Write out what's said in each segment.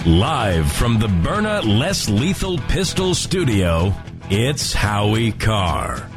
Live from the Byrna Less Lethal Pistol Studio, it's Howie Carr.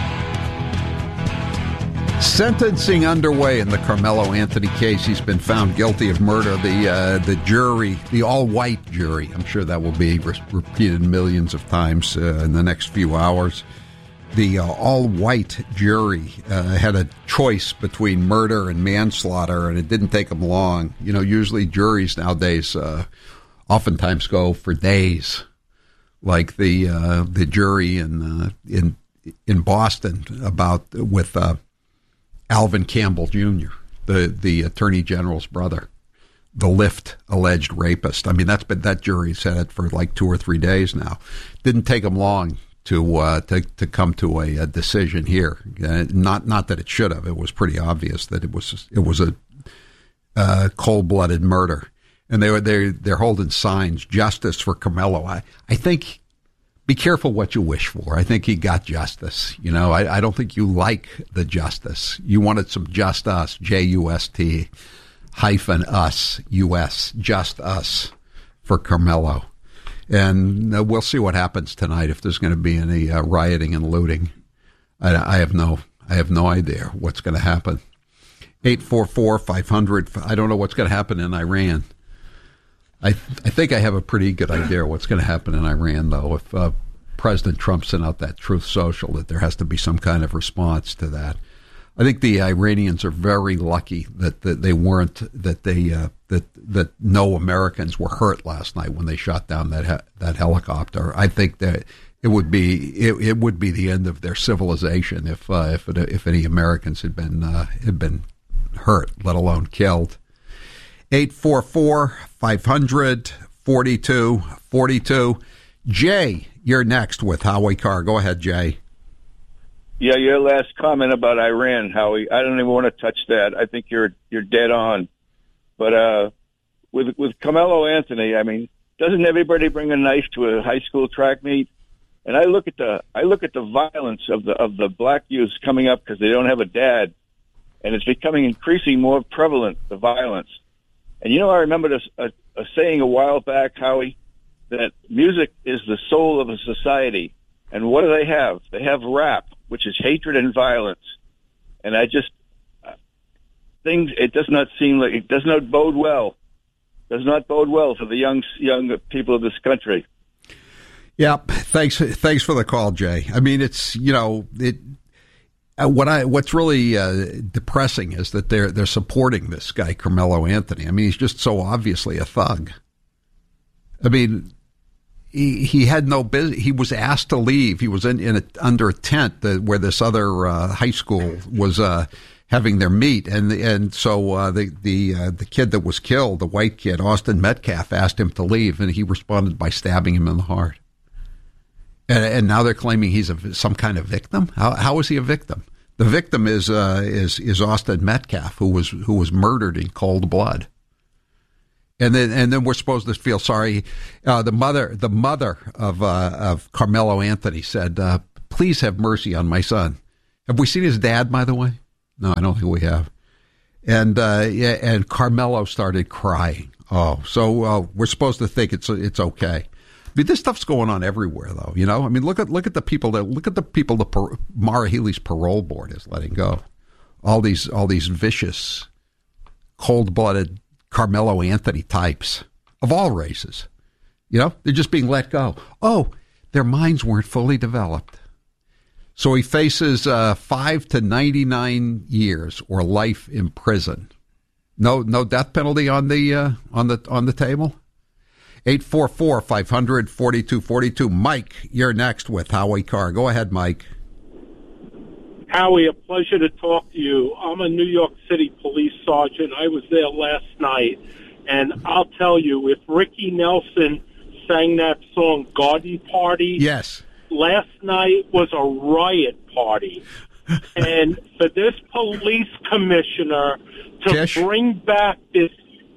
Sentencing underway in the Carmelo Anthony case. He's been found guilty of murder. The jury, the all-white jury, I'm sure that will be repeated millions of times in the next few hours. The all-white jury had a choice between murder and manslaughter, and it didn't take them long. You know, usually juries nowadays oftentimes go for days, like the jury in Boston with Alvin Campbell Jr., the Attorney General's brother, the Lyft alleged rapist. I mean, that jury's had it for like 2 or 3 days now. Didn't take them long to come to a decision here. Not that it should have. It was pretty obvious that it was a cold-blooded murder, and they're holding signs, justice for Carmelo. I think. Be careful what you wish for. I think he got justice. You know, I don't think you like the justice. You wanted some just us, JUST -us, US, just us for Carmelo. And we'll see what happens tonight if there's going to be any rioting and looting. I have no idea what's going to happen. 844-500. I don't know what's going to happen in Iran. I think I have a pretty good idea what's going to happen in Iran, though. If President Trump sent out that Truth Social, that there has to be some kind of response to that. I think the Iranians are very lucky that they weren't that no Americans were hurt last night when they shot down that helicopter. I think that it would be the end of their civilization if any Americans had been hurt, let alone killed. 844-500-4242. Jay, you're next with Howie Carr. Go ahead, Jay. Yeah, your last comment about Iran, Howie, I don't even want to touch that. I think you're dead on. But with Carmelo Anthony, I mean, doesn't everybody bring a knife to a high school track meet? And I look at the violence of the black youths coming up because they don't have a dad, and it's becoming increasingly more prevalent, the violence. And, you know, I remember a saying a while back, Howie, that music is the soul of a society. And what do they have? They have rap, which is hatred and violence. And it does not seem like, it does not bode well. Does not bode well for the young people of this country. Yeah, thanks for the call, Jay. I mean, it's, you know, what's really depressing is that they're supporting this guy Carmelo Anthony. I mean, he's just so obviously a thug. I mean, he had no business. He was asked to leave. He was under a tent where this other high school was having their meet, and so the kid that was killed, the white kid, Austin Metcalf, asked him to leave, and he responded by stabbing him in the heart. And now they're claiming he's some kind of victim. How is he a victim? The victim is Austin Metcalf, who was murdered in cold blood. And then we're supposed to feel sorry. The mother of Carmelo Anthony said, "Please have mercy on my son." Have we seen his dad, by the way? No, I don't think we have. And Carmelo started crying. Oh, so we're supposed to think it's okay. I mean, this stuff's going on everywhere, though. You know, I mean, look at the people that Mara Healey's parole board is letting go. All these vicious, cold-blooded Carmelo Anthony types of all races. You know, they're just being let go. Oh, their minds weren't fully developed. So he faces 5 to 99 years or life in prison. No death penalty on the table. 844-500-4242. Mike, you're next with Howie Carr. Go ahead, Mike. Howie, a pleasure to talk to you. I'm a New York City police sergeant. I was there last night, and I'll tell you, if Ricky Nelson sang that song, Garden Party, yes, last night was a riot party. And for this police commissioner to Tisch? Bring back this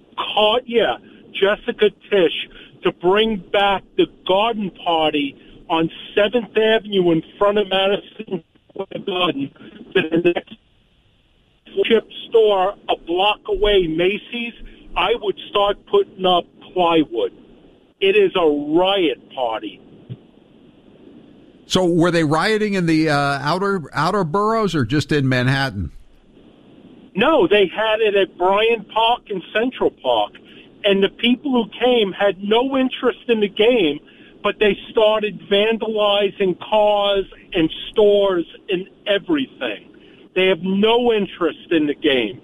Jessica Tisch, to bring back the Garden Party on 7th Avenue in front of Madison Garden to the next chip store a block away, Macy's, I would start putting up plywood. It is a riot party. So were they rioting in the outer boroughs or just in Manhattan? No, they had it at Bryant Park and Central Park. And the people who came had no interest in the game, but they started vandalizing cars and stores and everything. They have no interest in the game.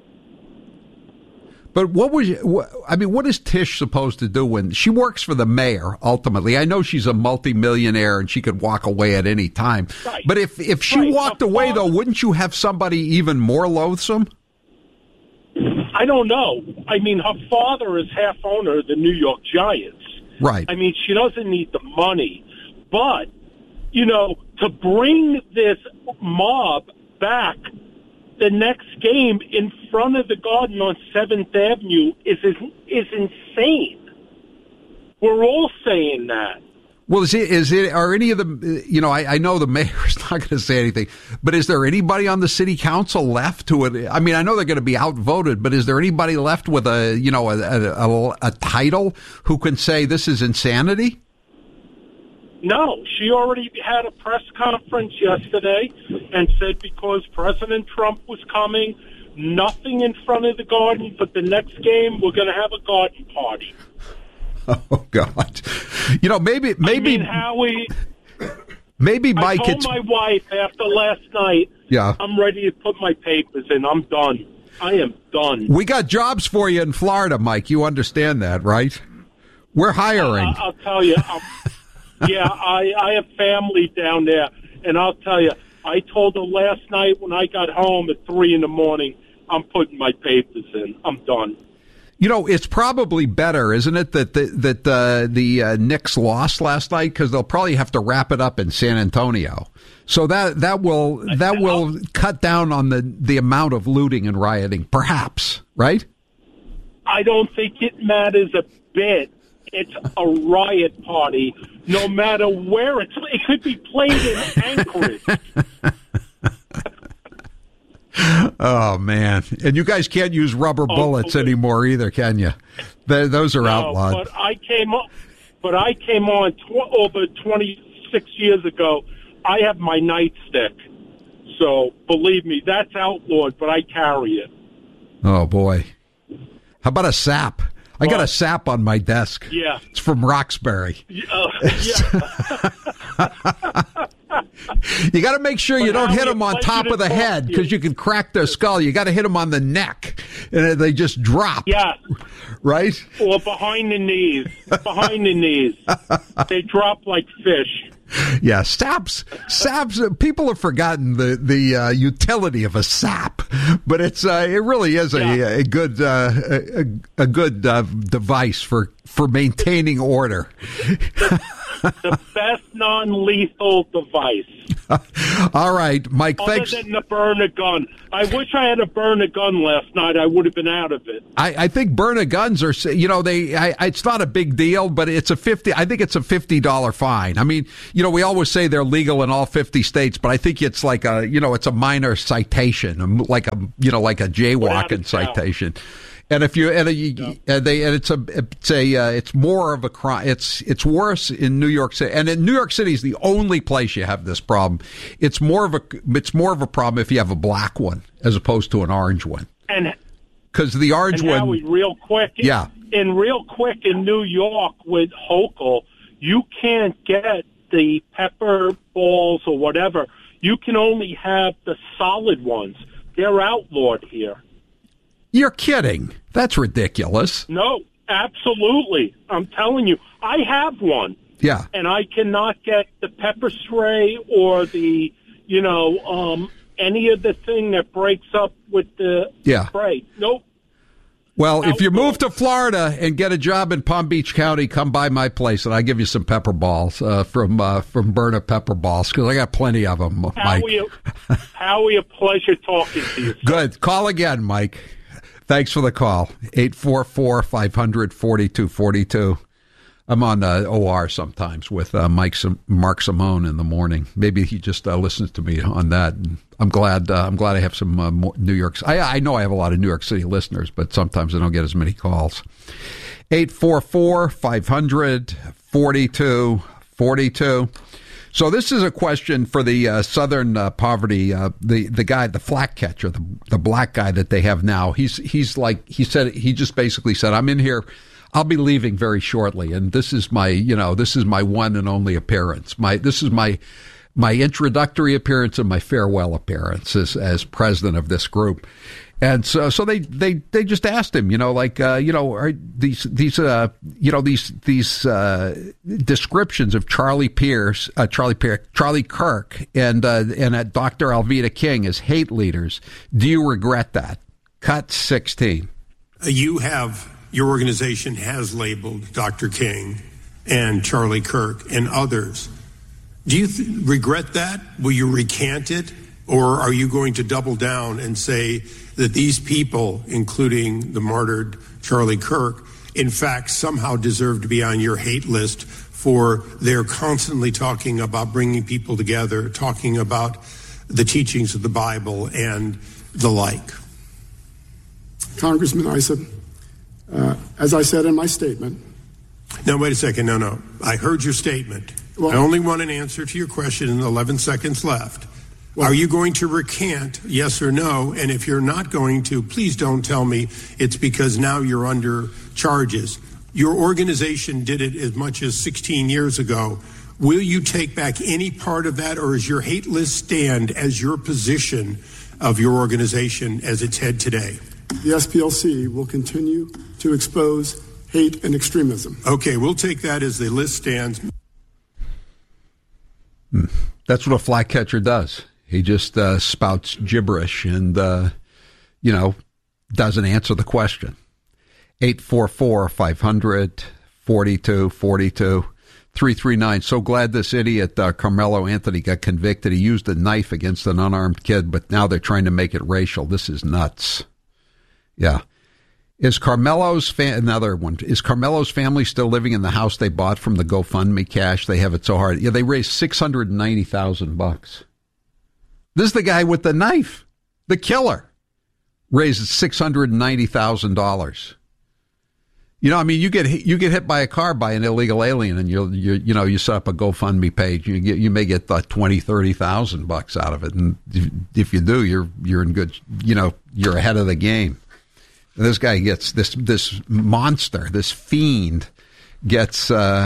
But what is Tish supposed to do when she works for the mayor, ultimately? I know she's a multimillionaire and she could walk away at any time. Right. But if she walked away, though, wouldn't you have somebody even more loathsome? I don't know. I mean, her father is half owner of the New York Giants. Right. I mean, she doesn't need the money. But, to bring this mob back the next game in front of the Garden on 7th Avenue is insane. We're all saying that. Well, are any of them, I know the mayor's not going to say anything, but is there anybody on the city council left who would, I mean, I know they're going to be outvoted, but is there anybody left with a title who can say this is insanity? No, she already had a press conference yesterday and said because President Trump was coming, nothing in front of the Garden, but the next game we're going to have a garden party. Oh God! Maybe I mean, Howie. Maybe Mike. I told my wife after last night. Yeah, I'm ready to put my papers in. I'm done. I am done. We got jobs for you in Florida, Mike. You understand that, right? We're hiring. I'll tell you. Yeah, I have family down there, and I'll tell you. I told her last night when I got home at 3 a.m, I'm putting my papers in. I'm done. It's probably better, isn't it, that the Knicks lost last night, because they'll probably have to wrap it up in San Antonio. So that will cut down on the amount of looting and rioting, perhaps, right? I don't think it matters a bit. It's a riot party, no matter where it could be played in Anchorage. Oh, man. And you guys can't use rubber bullets anymore either, can you? Those are outlawed. But I came on over 26 years ago. I have my nightstick. So, believe me, that's outlawed, but I carry it. Oh, boy. How about a sap? I got a sap on my desk. Yeah. It's from Roxbury. Yeah. You got to make sure you don't hit them on top of the head, because you can crack their skull. You got to hit them on the neck, and they just drop. Yeah. Right? Or behind the knees. Behind the knees. They drop like fish. Yeah, saps. People have forgotten the utility of a sap, but it really is a good device for maintaining order. The best non-lethal device. All right, Mike, thanks. Other than to burn a gun. I wish I had to burn a gun last night. I would have been out of it. I think burn a guns are, it's not a big deal, but I think it's a $50 fine. I mean, we always say they're legal in all 50 states, but I think it's like it's a minor citation, like a jaywalking citation. And if it's more of a crime. It's worse in New York City, and in New York City is the only place you have this problem. It's more of a problem if you have a black one as opposed to an orange one. And because the orange one, real quick in New York with Hochul, you can't get the pepper balls or whatever. You can only have the solid ones. They're outlawed here. You're kidding. That's ridiculous. No, absolutely. I'm telling you, I have one. Yeah. And I cannot get the pepper spray or the, any of the thing that breaks up with the spray. Nope. Well, if you move to Florida and get a job in Palm Beach County, come by my place and I'll give you some pepper balls from Berna Pepper Balls, because I got plenty of them, Mike. Howie, a pleasure talking to you. Good. Call again, Mike. Thanks for the call. 844-500-4242. I'm on OR sometimes with Mark Simone in the morning. Maybe he just listens to me on that. And I'm glad I have some more New York. I know I have a lot of New York City listeners, but sometimes I don't get as many calls. 844-500-4242. So this is a question for the Southern Poverty, the guy, the flag catcher, the black guy that they have now. He just basically said, I'm in here. I'll be leaving very shortly, and this is my one and only appearance. This is my introductory appearance and my farewell appearance as president of this group. And so they just asked him, are these descriptions of Charlie Kirk, and Dr. Alveda King as hate leaders. Do you regret that? Cut 16. Your organization has labeled Dr. King and Charlie Kirk and others. Do you regret that? Will you recant it? Or are you going to double down and say that these people, including the martyred Charlie Kirk, in fact, somehow deserve to be on your hate list for they're constantly talking about bringing people together, talking about the teachings of the Bible and the like? Congressman Issa, as I said in my statement. Now, wait a second. No. I heard your statement. I only want an answer to your question in the 11 seconds left. Are you going to recant, yes or no? And if you're not going to, please don't tell me it's because now you're under charges. Your organization did it as much as 16 years ago. Will you take back any part of that, or is your hate list stand as your position of your organization as its head today? The SPLC will continue to expose hate and extremism. Okay, we'll take that as the list stands. That's what a flag catcher does. He just spouts gibberish and, doesn't answer the question. 844-500-4242. 339. So glad this idiot, Carmelo Anthony, got convicted. He used a knife against an unarmed kid, but now they're trying to make it racial. This is nuts. Yeah. Is Carmelo's family still living in the house they bought from the GoFundMe cash? They have it so hard. Yeah, they raised $690,000. This is the guy with the knife. The killer raised $690,000. You get hit by a car by an illegal alien, and you set up a GoFundMe page. You may get $20,000-$30,000 out of it, and if you do, you're in good. You're ahead of the game. And this guy gets this monster, this fiend gets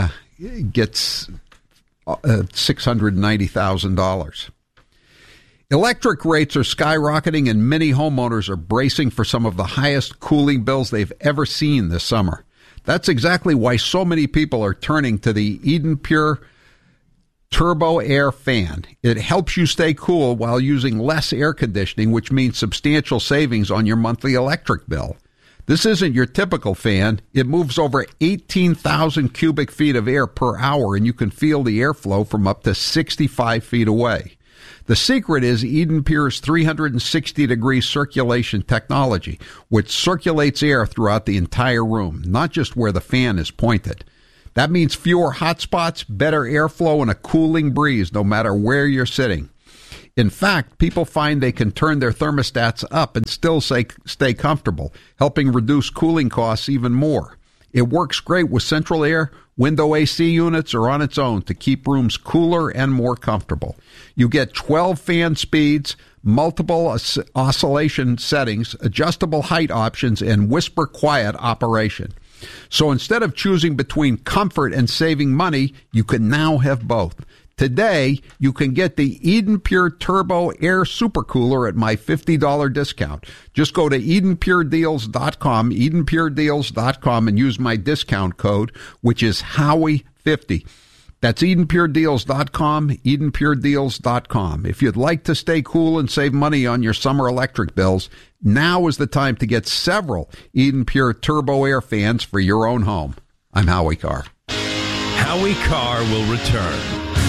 $690,000. Electric rates are skyrocketing, and many homeowners are bracing for some of the highest cooling bills they've ever seen this summer. That's exactly why so many people are turning to the Eden Pure Turbo Air Fan. It helps you stay cool while using less air conditioning, which means substantial savings on your monthly electric bill. This isn't your typical fan. It moves over 18,000 cubic feet of air per hour, and you can feel the airflow from up to 65 feet away. The secret is Eden Pure's 360-degree circulation technology, which circulates air throughout the entire room, not just where the fan is pointed. That means fewer hot spots, better airflow, and a cooling breeze no matter where you're sitting. In fact, people find they can turn their thermostats up and still stay comfortable, helping reduce cooling costs even more. It works great with central air, window AC units, or on its own to keep rooms cooler and more comfortable. You get 12 fan speeds, multiple oscillation settings, adjustable height options, and whisper quiet operation. So instead of choosing between comfort and saving money, you can now have both. Today, you can get the Eden Pure Turbo Air Supercooler at my $50 discount. Just go to EdenPureDeals.com, EdenPureDeals.com, and use my discount code, which is Howie50. That's EdenPureDeals.com, EdenPureDeals.com. If you'd like to stay cool and save money on your summer electric bills, now is the time to get several Eden Pure Turbo Air fans for your own home. I'm Howie Carr. Howie Carr will return.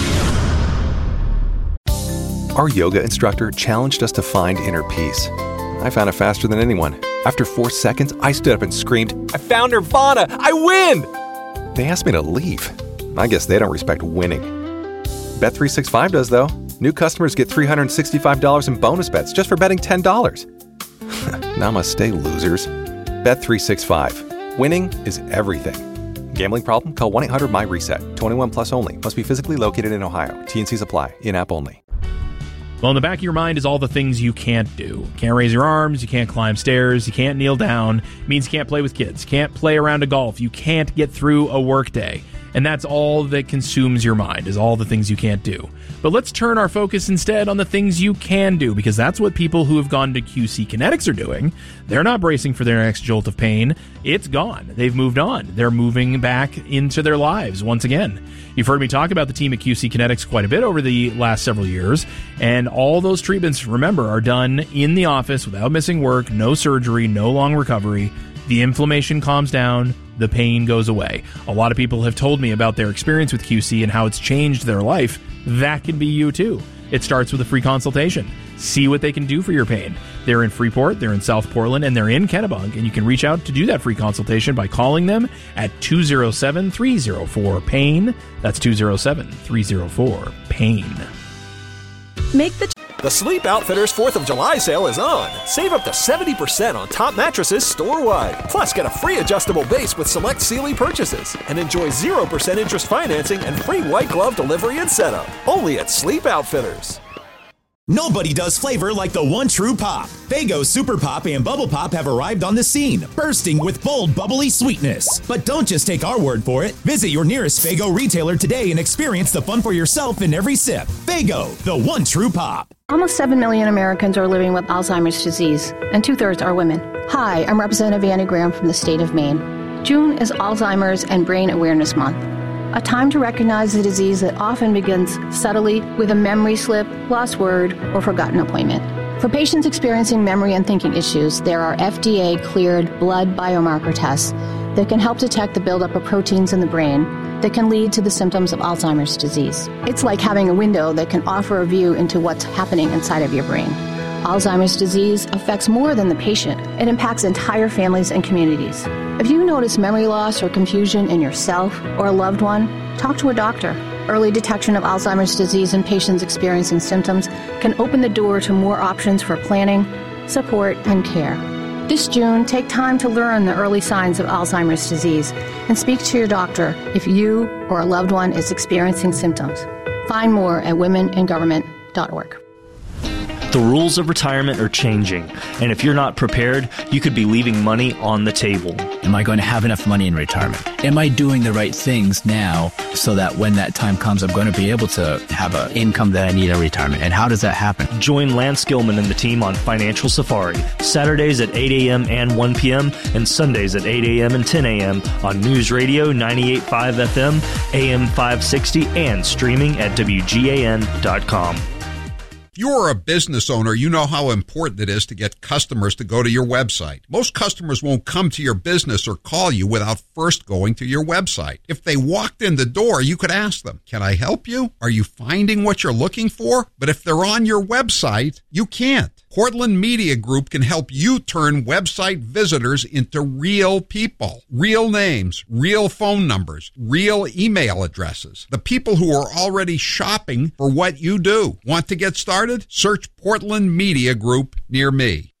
Our yoga instructor challenged us to find inner peace. I found it faster than anyone. After 4 seconds, I stood up and screamed, "I found Nirvana! I win!" They asked me to leave. I guess they don't respect winning. Bet365 does, though. New customers get $365 in bonus bets just for betting $10. Namaste, losers. Bet365. Winning is everything. Gambling problem? Call 1-800-MY-RESET. 21 plus only. Must be physically located in Ohio. T&Cs apply. In-app only. Well, in the back of your mind is all the things you can't do. Can't raise your arms, you can't climb stairs, you can't kneel down. It means you can't play with kids, can't play around a golf, you can't get through a workday. And that's all that consumes your mind, is all the things you can't do. But let's turn our focus instead on the things you can do, because that's what people who have gone to QC Kinetics are doing. They're not bracing for their next jolt of pain. It's gone. They've moved on. They're moving back into their lives once again. You've heard me talk about the team at QC Kinetics quite a bit over the last several years, and all those treatments, remember, are done in the office without missing work, no surgery, no long recovery. The inflammation calms down, the pain goes away. A lot of people have told me about their experience with QC and how it's changed their life. That can be you too. It starts with a free consultation. See what they can do for your pain. They're in Freeport, they're in South Portland, and they're in Kennebunk, and you can reach out to do that free consultation by calling them at 207-304-PAIN. That's 207-304-PAIN. The Sleep Outfitters 4th of July sale is on. Save up to 70% on top mattresses store-wide. Plus, get a free adjustable base with select Sealy purchases. And enjoy 0% interest financing and free white glove delivery and setup. Only at Sleep Outfitters. Nobody does flavor like the one true pop. Faygo Super Pop and Bubble Pop have arrived on the scene, bursting with bold, bubbly sweetness. But don't just take our word for it. Visit your nearest Faygo retailer today and experience the fun for yourself in every sip. Faygo, the one true pop. Almost 7 million Americans are living with Alzheimer's disease, and 2/3 are women. Hi, I'm Representative Annie Graham from the state of Maine. June is Alzheimer's and Brain Awareness Month, a time to recognize the disease that often begins subtly with a memory slip, lost word, or forgotten appointment. For patients experiencing memory and thinking issues, there are FDA-cleared blood biomarker tests that can help detect the buildup of proteins in the brain that can lead to the symptoms of Alzheimer's disease. It's like having a window that can offer a view into what's happening inside of your brain. Alzheimer's disease affects more than the patient. It impacts entire families and communities. If you notice memory loss or confusion in yourself or a loved one, talk to a doctor. Early detection of Alzheimer's disease in patients experiencing symptoms can open the door to more options for planning, support, and care. This June, take time to learn the early signs of Alzheimer's disease and speak to your doctor if you or a loved one is experiencing symptoms. Find more at womeningovernment.org. The rules of retirement are changing, and if you're not prepared, you could be leaving money on the table. Am I going to have enough money in retirement? Am I doing the right things now so that when that time comes, I'm going to be able to have an income that I need in retirement? And how does that happen? Join Lance Gilman and the team on Financial Safari, Saturdays at 8 a.m. and 1 p.m., and Sundays at 8 a.m. and 10 a.m. on News Radio 98.5 FM, AM 560, and streaming at WGAN.com. If you're a business owner, you know how important it is to get customers to go to your website. Most customers won't come to your business or call you without first going to your website. If they walked in the door, you could ask them, "Can I help you? Are you finding what you're looking for?" But if they're on your website, you can't. Portland Media Group can help you turn website visitors into real people. Real names, real phone numbers, real email addresses. The people who are already shopping for what you do. Want to get started? Search Portland Media Group near me.